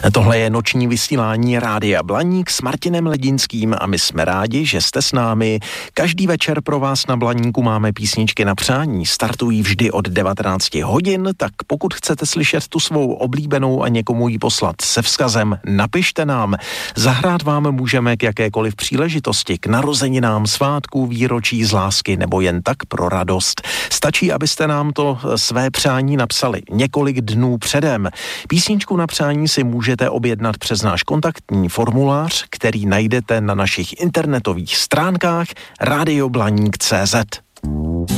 Tohle je noční vysílání Rádia Blaník s Martinem Ledinským a my jsme rádi, že jste s námi. Každý večer pro vás na Blaníku máme písničky na přání. Startují vždy od 19 hodin, tak pokud chcete slyšet tu svou oblíbenou a někomu ji poslat se vzkazem, napište nám. Zahrát vám můžeme k jakékoliv příležitosti, k narozeninám, svátku, výročí z lásky nebo jen tak pro radost. Stačí, abyste nám to své přání napsali několik dnů předem. Písničku na přání si můžete objednat přes náš kontaktní formulář, který najdete na našich internetových stránkách radioblaník.cz.